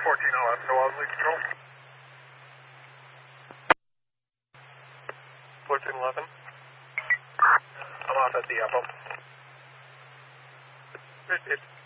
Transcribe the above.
1411 to Wadley Control. 1411. I'm off at the pump. It's